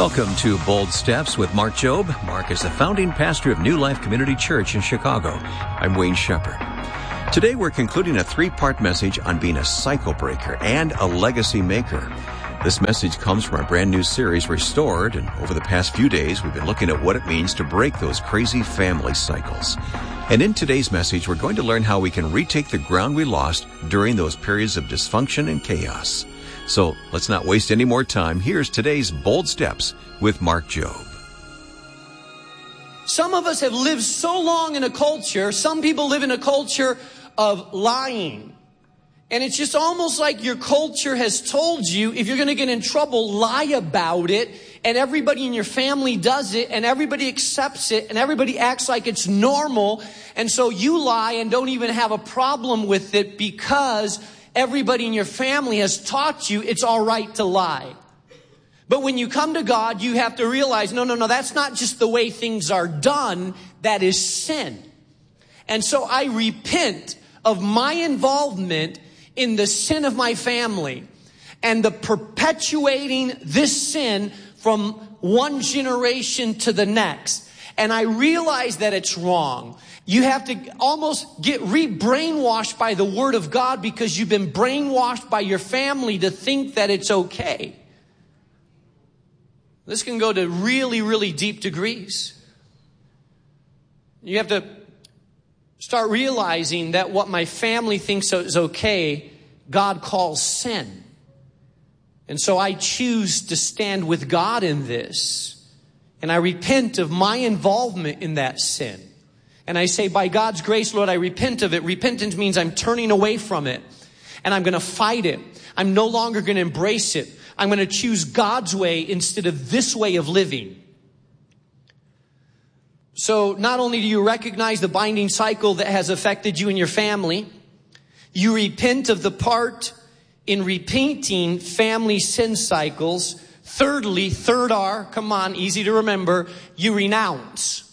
Welcome to Bold Steps with Mark Jobe. Mark is the founding pastor of New Life Community Church in Chicago. I'm Wayne Shepherd. Today we're concluding a three-part message on being a cycle breaker and a legacy maker. This message comes from our brand new series, Restored, and over the past few days we've been looking at what it means to break those crazy family cycles. And in today's message, we're going to learn how we can retake the ground we lost during those periods of dysfunction and chaos. So let's not waste any more time. Here's today's Bold Steps with Mark Jobe. Some of us have lived so long in a culture, some people live in a culture of lying. And it's just almost like your culture has told you, if you're going to get in trouble, lie about it. And everybody in your family does it, and everybody accepts it, and everybody acts like it's normal. And so you lie and don't even have a problem with it because everybody in your family has taught you it's all right to lie. But when you come to God, you have to realize, no, that's not just the way things are done. That is sin. And so I repent of my involvement in the sin of my family and the perpetuating this sin from one generation to the next. And I realize that it's wrong. You have to almost get re-brainwashed by the Word of God because you've been brainwashed by your family to think that it's okay. This can go to really, really deep degrees. You have to start realizing that what my family thinks is okay, God calls sin. And so I choose to stand with God in this. And I repent of my involvement in that sin. And I say, by God's grace, Lord, I repent of it. Repentance means I'm turning away from it. And I'm going to fight it. I'm no longer going to embrace it. I'm going to choose God's way instead of this way of living. So not only do you recognize the binding cycle that has affected you and your family, you repent of the part in repeating family sin cycles. Thirdly, third R, come on, easy to remember, you renounce.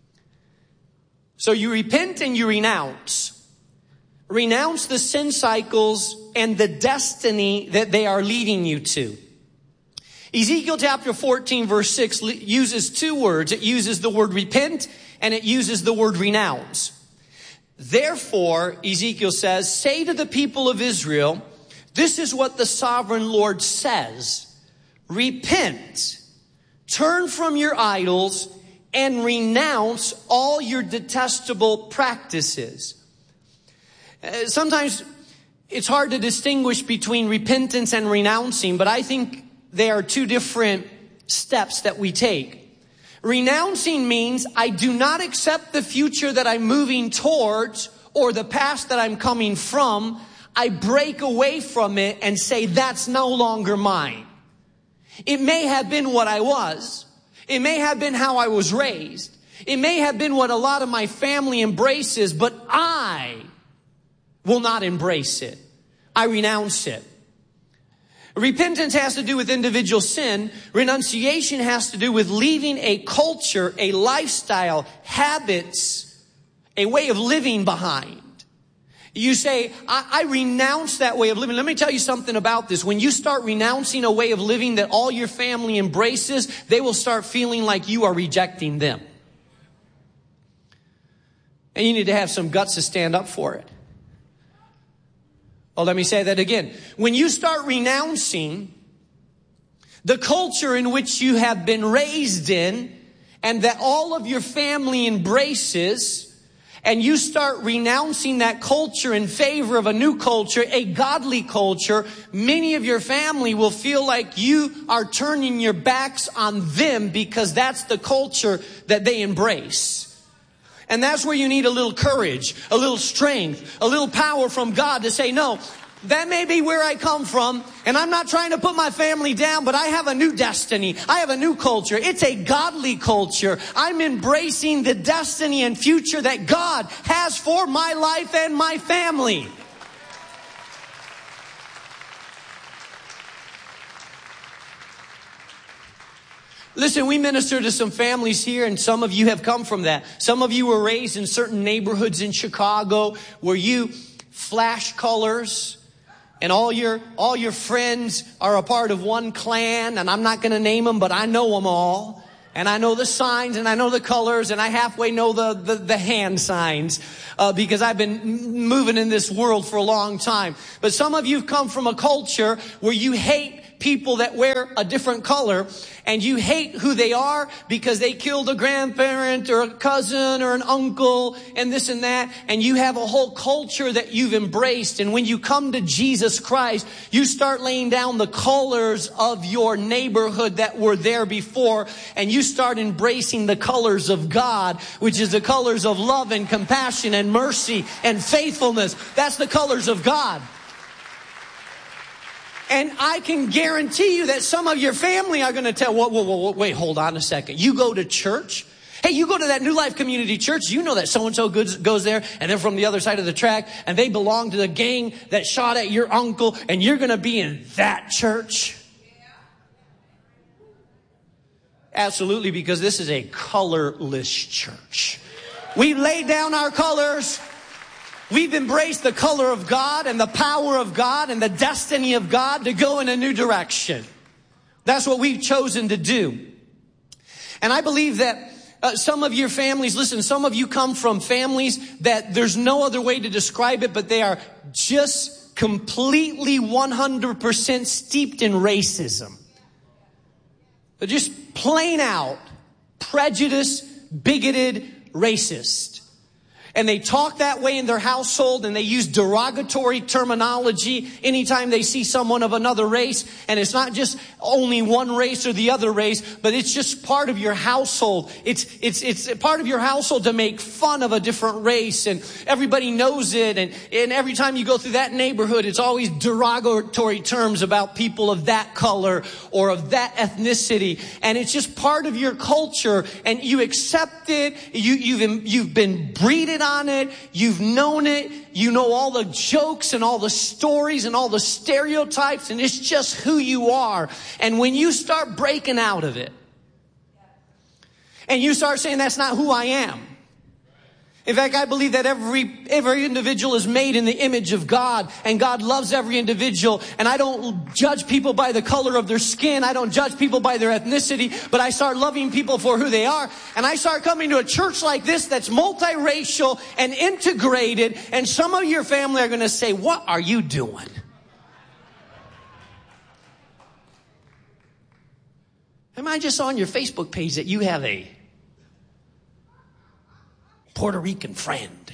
So you repent and you renounce. Renounce the sin cycles and the destiny that they are leading you to. Ezekiel chapter 14 verse 6 uses two words. It uses the word repent and it uses the word renounce. Therefore, Ezekiel says, say to the people of Israel, this is what the sovereign Lord says. Repent, turn from your idols, and renounce all your detestable practices. Sometimes it's hard to distinguish between repentance and renouncing, but I think they are two different steps that we take. Renouncing means I do not accept the future that I'm moving towards or the past that I'm coming from. I break away from it and say that's no longer mine. It may have been what I was. It may have been how I was raised. It may have been what a lot of my family embraces, but I will not embrace it. I renounce it. Repentance has to do with individual sin. Renunciation has to do with leaving a culture, a lifestyle, habits, a way of living behind. You say, I renounce that way of living. Let me tell you something about this. When you start renouncing a way of living that all your family embraces, they will start feeling like you are rejecting them. And you need to have some guts to stand up for it. Oh, let me say that again. When you start renouncing the culture in which you have been raised in and that all of your family embraces, and you start renouncing that culture in favor of a new culture, a godly culture, many of your family will feel like you are turning your backs on them because that's the culture that they embrace. And that's where you need a little courage, a little strength, a little power from God to say, no, that may be where I come from, and I'm not trying to put my family down, but I have a new destiny. I have a new culture. It's a godly culture. I'm embracing the destiny and future that God has for my life and my family. Listen, we minister to some families here, and some of you have come from that. Some of you were raised in certain neighborhoods in Chicago where you flash colors. And all your friends are a part of one clan, and I'm not going to name them, but I know them all. And I know the signs, and I know the colors, and I halfway know the hand signs, because I've been moving in this world for a long time. But some of you come from a culture where you hate people that wear a different color, and you hate who they are because they killed a grandparent or a cousin or an uncle and this and that, and you have a whole culture that you've embraced. And when you come to Jesus Christ, you start laying down the colors of your neighborhood that were there before, and you start embracing the colors of God, which is the colors of love and compassion and mercy and faithfulness. That's the colors of God. And I can guarantee you that some of your family are going to tell, whoa, wait, hold on a second. You go to church? Hey, you go to that New Life Community Church, you know that so-and-so goes there, and they're from the other side of the track, and they belong to the gang that shot at your uncle, and you're going to be in that church? Absolutely, because this is a colorless church. We lay down our colors. We've embraced the color of God and the power of God and the destiny of God to go in a new direction. That's what we've chosen to do. And I believe that some of your families, listen, some of you come from families that there's no other way to describe it, but they are just completely 100% steeped in racism. They're just plain out prejudiced, bigoted, racist. And they talk that way in their household, and they use derogatory terminology anytime they see someone of another race. And it's not just only one race or the other race, but it's just part of your household. It's part of your household to make fun of a different race, and everybody knows it. And every time you go through that neighborhood, it's always derogatory terms about people of that color or of that ethnicity. And it's just part of your culture, and you accept it. You've been breeded on it. You've known it. You know all the jokes and all the stories and all the stereotypes, and it's just who you are. And when you start breaking out of it and you start saying that's not who I am. In fact, I believe that every individual is made in the image of God, and God loves every individual. And I don't judge people by the color of their skin. I don't judge people by their ethnicity, but I start loving people for who they are. And I start coming to a church like this that's multiracial and integrated. And some of your family are going to say, what are you doing? I just saw on your Facebook page that you have a Puerto Rican friend.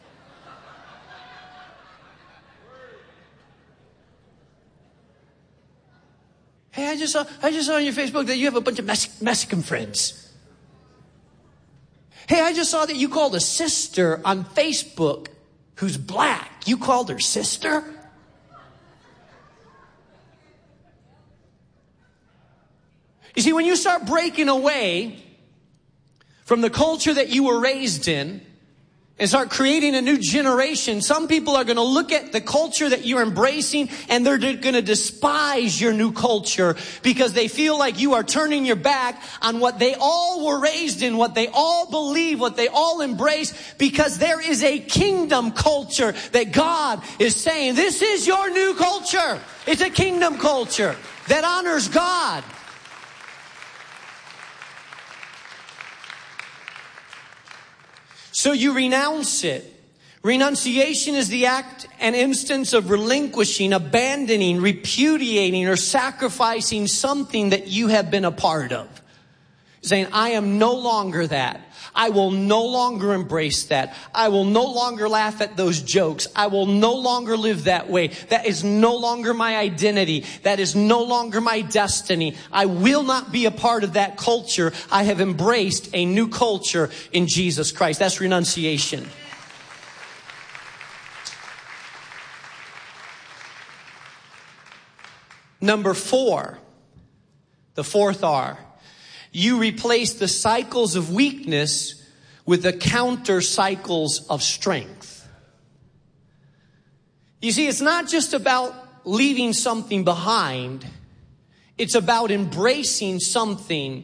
Hey, I just saw on your Facebook that you have a bunch of Mexican friends. Hey, I just saw that you called a sister on Facebook who's black. You called her sister? You see, when you start breaking away from the culture that you were raised in and start creating a new generation, some people are going to look at the culture that you're embracing, and they're going to despise your new culture because they feel like you are turning your back on what they all were raised in, what they all believe, what they all embrace, because there is a kingdom culture that God is saying, this is your new culture. It's a kingdom culture that honors God. So you renounce it. Renunciation is the act and instance of relinquishing, abandoning, repudiating, or sacrificing something that you have been a part of. Saying, I am no longer that. I will no longer embrace that. I will no longer laugh at those jokes. I will no longer live that way. That is no longer my identity. That is no longer my destiny. I will not be a part of that culture. I have embraced a new culture in Jesus Christ. That's renunciation. Number 4, the fourth R. You replace the cycles of weakness with the counter cycles of strength. You see, it's not just about leaving something behind. It's about embracing something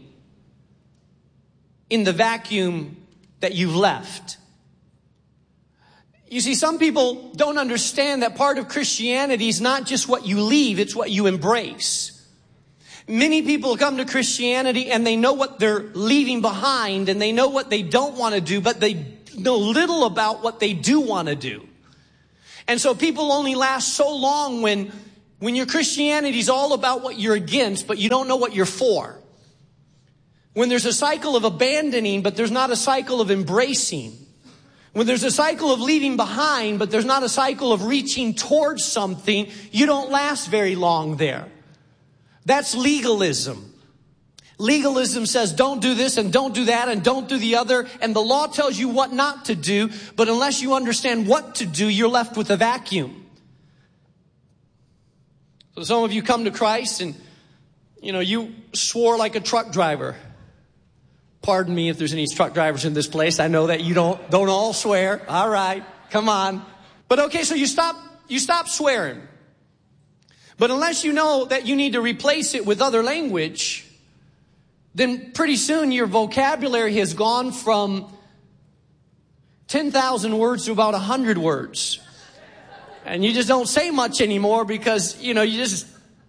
in the vacuum that you've left. You see, some people don't understand that part of Christianity is not just what you leave, it's what you embrace. Many people come to Christianity and they know what they're leaving behind and they know what they don't want to do, but they know little about what they do want to do. And so people only last so long when your Christianity is all about what you're against, but you don't know what you're for. When there's a cycle of abandoning, but there's not a cycle of embracing. When there's a cycle of leaving behind, but there's not a cycle of reaching towards something, you don't last very long there. That's legalism. Legalism says don't do this and don't do that and don't do the other. And the law tells you what not to do. But unless you understand what to do, you're left with a vacuum. So some of you come to Christ and, you swore like a truck driver. Pardon me if there's any truck drivers in this place. I know that you don't all swear. All right, come on. But okay, so you stop swearing. But unless you know that you need to replace it with other language, then pretty soon your vocabulary has gone from 10,000 words to about 100 words. And you just don't say much anymore because, the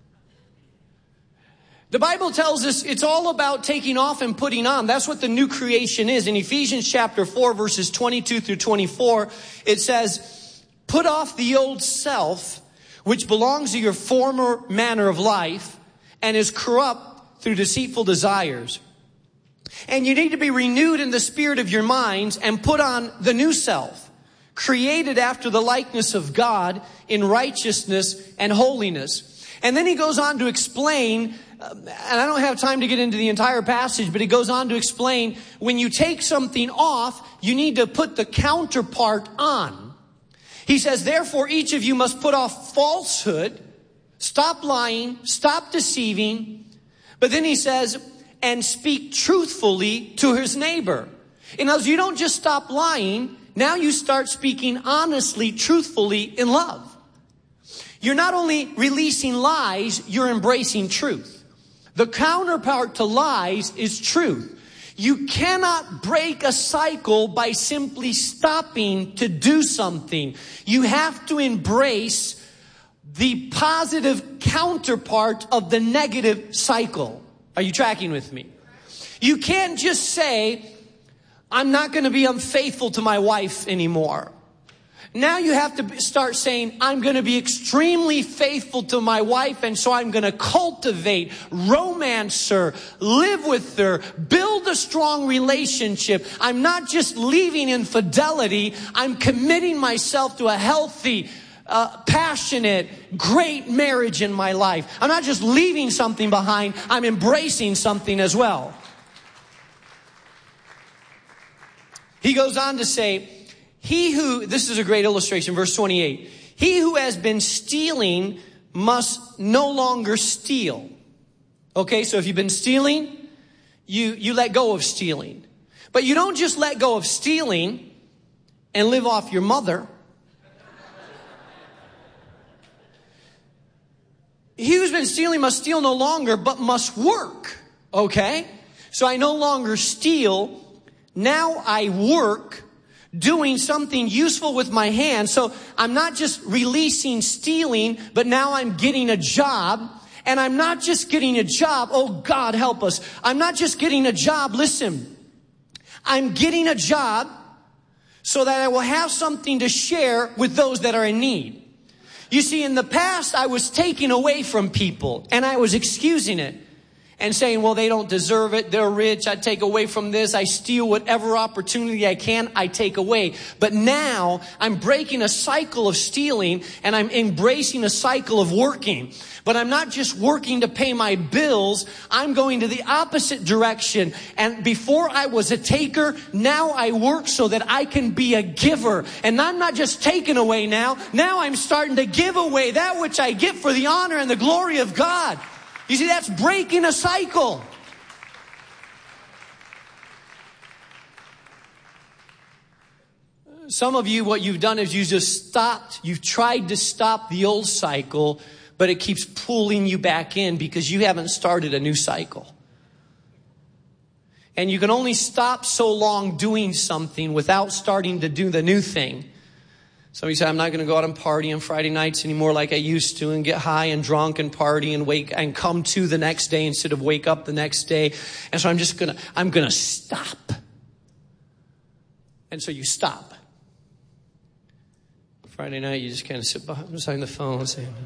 Bible tells us it's all about taking off and putting on. That's what the new creation is. In Ephesians chapter 4, verses 22 through 24, it says, put off the old self, which belongs to your former manner of life and is corrupt through deceitful desires. And you need to be renewed in the spirit of your minds and put on the new self, created after the likeness of God in righteousness and holiness. And then he goes on to explain, and I don't have time to get into the entire passage, but he goes on to explain, when you take something off, you need to put the counterpart on. He says, therefore, each of you must put off falsehood, stop lying, stop deceiving. But then he says, and speak truthfully to his neighbor. In other words, you don't just stop lying. Now you start speaking honestly, truthfully in love. You're not only releasing lies, you're embracing truth. The counterpart to lies is truth. You cannot break a cycle by simply stopping to do something. You have to embrace the positive counterpart of the negative cycle. Are you tracking with me? You can't just say, I'm not going to be unfaithful to my wife anymore. Now you have to start saying, I'm going to be extremely faithful to my wife, and so I'm going to cultivate, romance her, live with her, build a strong relationship. I'm not just leaving infidelity, I'm committing myself to a healthy, passionate, great marriage in my life. I'm not just leaving something behind, I'm embracing something as well. He goes on to say, this is a great illustration, verse 28. He who has been stealing must no longer steal. Okay, so if you've been stealing, you let go of stealing. But you don't just let go of stealing and live off your mother. He who's been stealing must steal no longer, but must work. Okay? So I no longer steal. Now I work, doing something useful with my hands. So I'm not just releasing stealing, but now I'm getting a job. And I'm not just getting a job. Oh, God, help us. I'm not just getting a job. Listen, I'm getting a job so that I will have something to share with those that are in need. You see, in the past, I was taking away from people and I was excusing it and saying, well, they don't deserve it. They're rich. I take away from this. I steal whatever opportunity I can. I take away. But now I'm breaking a cycle of stealing and I'm embracing a cycle of working. But I'm not just working to pay my bills. I'm going to the opposite direction. And before I was a taker, now I work so that I can be a giver. And I'm not just taking away now. Now I'm starting to give away that which I get for the honor and the glory of God. You see, that's breaking a cycle. Some of you, what you've done is you just stopped. You've tried to stop the old cycle, but it keeps pulling you back in because you haven't started a new cycle. And you can only stop so long doing something without starting to do the new thing. Some of you say, I'm not going to go out and party on Friday nights anymore like I used to and get high and drunk and party and wake and come to the next day instead of wake up the next day. And so I'm going to stop. And so you stop. Friday night, you just kind of sit beside the phone and say,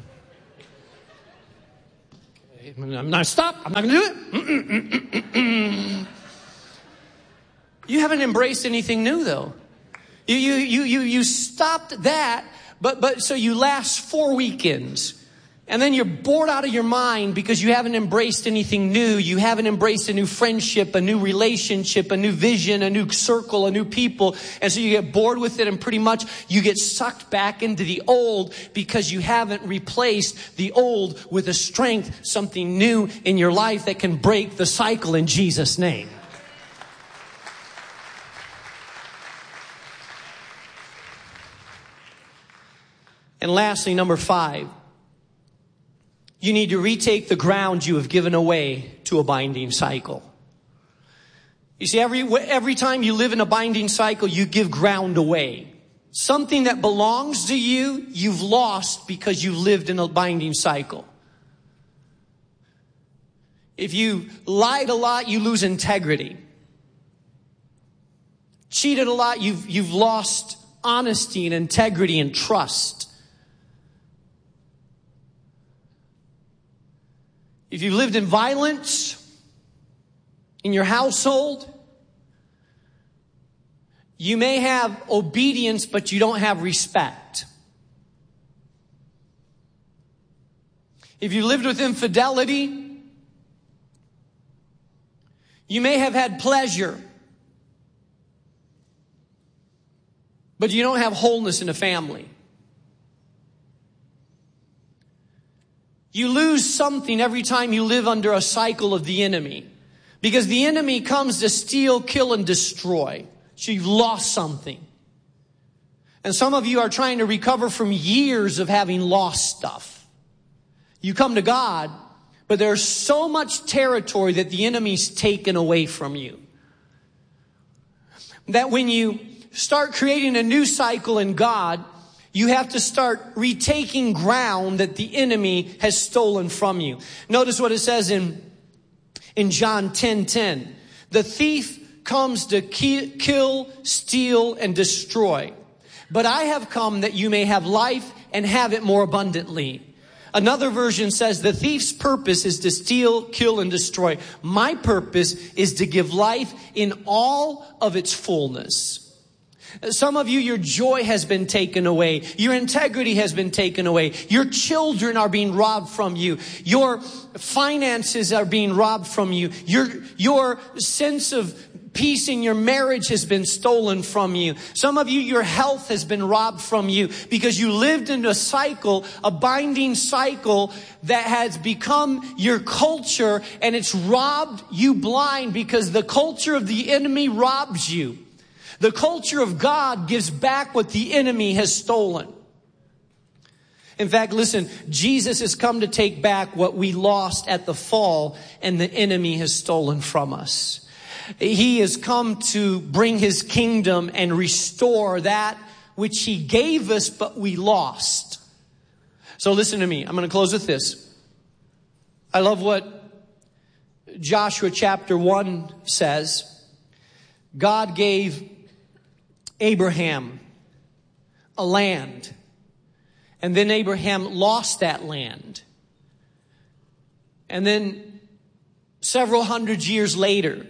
okay, I'm not stop. I'm not going to do it. You haven't embraced anything new though. You stopped that, but so you last 4 weekends. And then you're bored out of your mind because you haven't embraced anything new. You haven't embraced a new friendship, a new relationship, a new vision, a new circle, a new people. And so you get bored with it and pretty much you get sucked back into the old because you haven't replaced the old with a strength, something new in your life that can break the cycle in Jesus' name. And lastly, number 5, you need to retake the ground you have given away to a binding cycle. You see, every time you live in a binding cycle, you give ground away. Something that belongs to you, you've lost because you lived in a binding cycle. If you lied a lot, you lose integrity. Cheated a lot, you've lost honesty and integrity and trust. If you lived in violence in your household, you may have obedience, but you don't have respect. If you lived with infidelity, you may have had pleasure, but you don't have wholeness in a family. You lose something every time you live under a cycle of the enemy. Because the enemy comes to steal, kill, and destroy. So you've lost something. And some of you are trying to recover from years of having lost stuff. You come to God, but there's so much territory that the enemy's taken away from you. That when you start creating a new cycle in God, you have to start retaking ground that the enemy has stolen from you. Notice what it says in John 10:10. The thief comes to kill, steal, and destroy. But I have come that you may have life and have it more abundantly. Another version says the thief's purpose is to steal, kill, and destroy. My purpose is to give life in all of its fullness. Some of you, your joy has been taken away. Your integrity has been taken away. Your children are being robbed from you. Your finances are being robbed from you. Your sense of peace in your marriage has been stolen from you. Some of you, your health has been robbed from you because you lived in a cycle, a binding cycle that has become your culture, and it's robbed you blind because the culture of the enemy robs you. The culture of God gives back what the enemy has stolen. In fact, listen, Jesus has come to take back what we lost at the fall and the enemy has stolen from us. He has come to bring his kingdom and restore that which he gave us but we lost. So listen to me. I'm going to close with this. I love what Joshua chapter 1 says. God gave Abraham a land. And then Abraham lost that land. And then several hundred years later,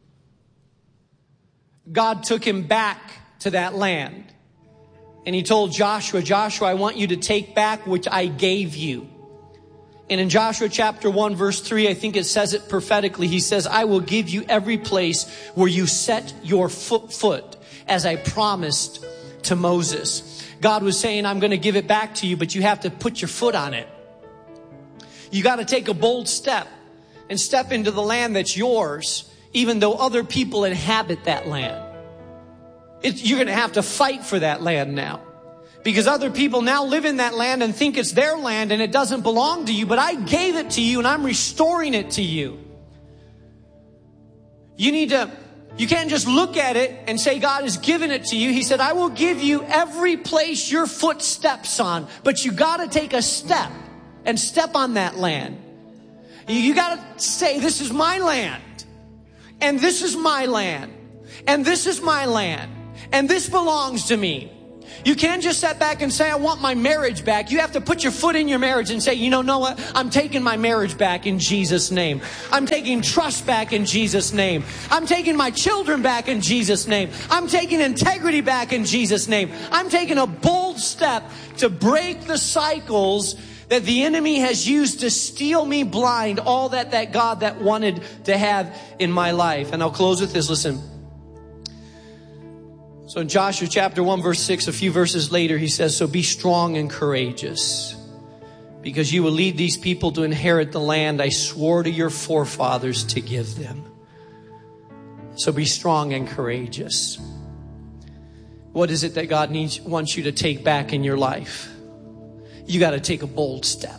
God took him back to that land. And he told Joshua, I want you to take back which I gave you. And in Joshua chapter 1 verse 3, I think it says it prophetically. He says, I will give you every place where you set your foot, as I promised to Moses. God was saying, I'm going to give it back to you, but you have to put your foot on it. You got to take a bold step and step into the land that's yours, even though other people inhabit that land. You're going to have to fight for that land now, because other people now live in that land and think it's their land and it doesn't belong to you, but I gave it to you and I'm restoring it to you. You need to You can't just look at it and say God has given it to you. He said, I will give you every place your foot steps on, but you got to take a step and step on that land. You got to say, this is my land, and this is my land, and this is my land, and this belongs to me. You can't just sit back and say, I want my marriage back. You have to put your foot in your marriage and say, you know what? I'm taking my marriage back in Jesus' name. I'm taking trust back in Jesus' name. I'm taking my children back in Jesus' name. I'm taking integrity back in Jesus' name. I'm taking a bold step to break the cycles that the enemy has used to steal me blind, all that God that wanted to have in my life. And I'll close with this. Listen. So in Joshua chapter 1, verse 6, a few verses later, he says, so be strong and courageous, because you will lead these people to inherit the land I swore to your forefathers to give them. So be strong and courageous. What is it that God wants you to take back in your life? You got to take a bold step.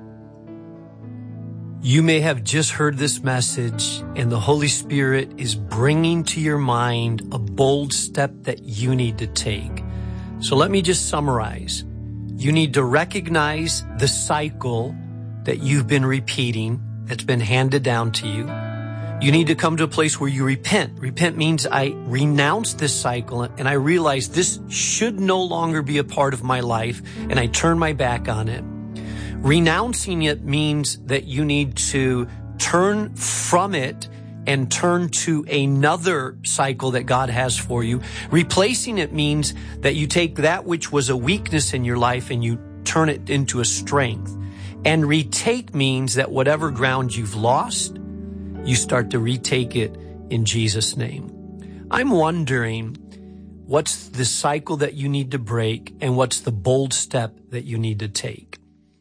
You may have just heard this message, and the Holy Spirit is bringing to your mind a bold step that you need to take. So let me just summarize. You need to recognize the cycle that you've been repeating, that's been handed down to you. You need to come to a place where you repent. Repent means I renounce this cycle and I realize this should no longer be a part of my life, and I turn my back on it. Renouncing it means that you need to turn from it and turn to another cycle that God has for you. Replacing it means that you take that which was a weakness in your life and you turn it into a strength. And retake means that whatever ground you've lost, you start to retake it in Jesus' name. I'm wondering, what's the cycle that you need to break, and what's the bold step that you need to take?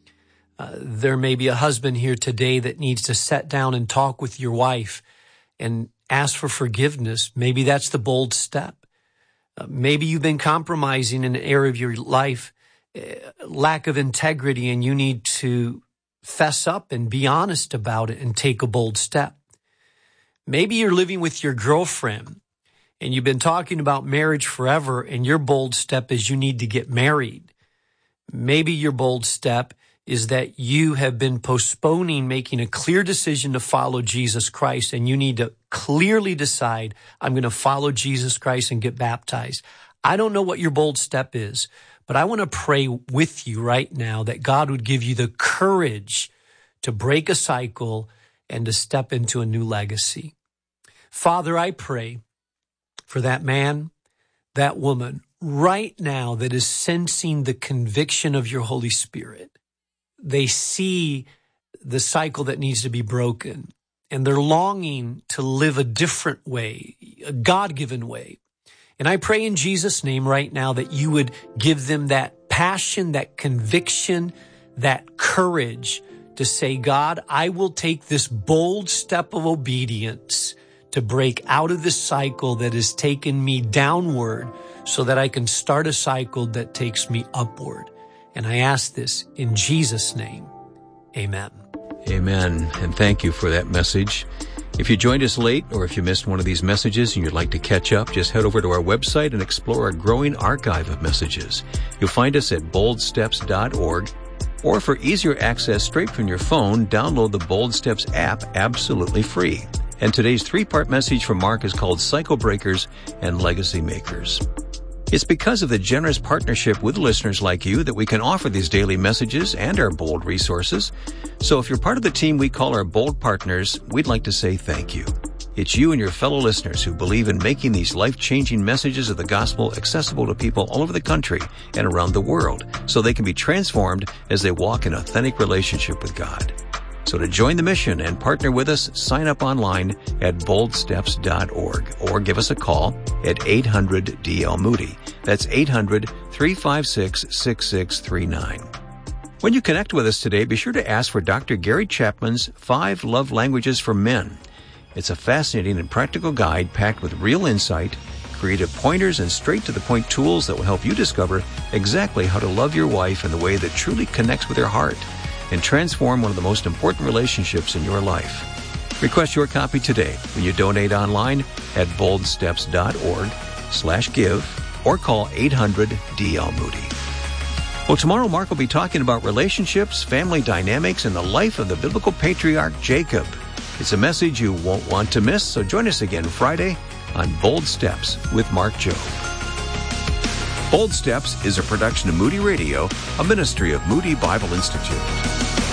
There may be a husband here today that needs to sit down and talk with your wife and ask for forgiveness. Maybe that's the bold step. Maybe you've been compromising in an area of your life, lack of integrity, and you need to fess up and be honest about it and take a bold step. Maybe you're living with your girlfriend and you've been talking about marriage forever, and your bold step is you need to get married. Maybe your bold step is that you have been postponing making a clear decision to follow Jesus Christ, and you need to clearly decide, I'm going to follow Jesus Christ and get baptized. I don't know what your bold step is, but I want to pray with you right now that God would give you the courage to break a cycle and to step into a new legacy. Father, I pray for that man, that woman right now that is sensing the conviction of your Holy Spirit. They see the cycle that needs to be broken, and they're longing to live a different way, a God-given way. And I pray in Jesus' name right now that you would give them that passion, that conviction, that courage to say, God, I will take this bold step of obedience to break out of this cycle that has taken me downward so that I can start a cycle that takes me upward. And I ask this in Jesus' name. Amen. Amen. And thank you for that message. If you joined us late, or if you missed one of these messages and you'd like to catch up, just head over to our website and explore our growing archive of messages. You'll find us at boldsteps.org, or for easier access straight from your phone, download the Bold Steps app absolutely free. And today's 3-part message from Mark is called Cycle Breakers and Legacy Makers. It's because of the generous partnership with listeners like you that we can offer these daily messages and our bold resources. So if you're part of the team we call our Bold Partners, we'd like to say thank you. It's you and your fellow listeners who believe in making these life-changing messages of the gospel accessible to people all over the country and around the world so they can be transformed as they walk in authentic relationship with God. So to join the mission and partner with us, sign up online at boldsteps.org or give us a call at 800-DL-MOODY. That's 800-356-6639. When you connect with us today, be sure to ask for Dr. Gary Chapman's 5 Love Languages for Men. It's a fascinating and practical guide packed with real insight, creative pointers, and straight-to-the-point tools that will help you discover exactly how to love your wife in the way that truly connects with her heart and transform one of the most important relationships in your life. Request your copy today when you donate online at boldsteps.org/give or call 800-DL-MOODY. Well, tomorrow Mark will be talking about relationships, family dynamics, and the life of the biblical patriarch Jacob. It's a message you won't want to miss, so join us again Friday on Bold Steps with Mark Jobe. Bold Steps is a production of Moody Radio, a ministry of Moody Bible Institute.